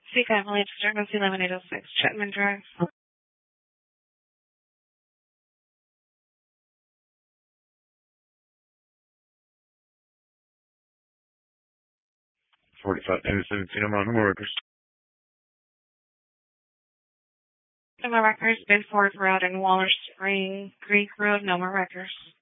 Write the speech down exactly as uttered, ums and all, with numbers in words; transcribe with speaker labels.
Speaker 1: Sea Family Disturbance eleven eight oh six, Chapman Drive.
Speaker 2: forty-five to seventeen, I'm on number records.
Speaker 1: Number records, Bedford Road and Waller Spring Creek Road, number records.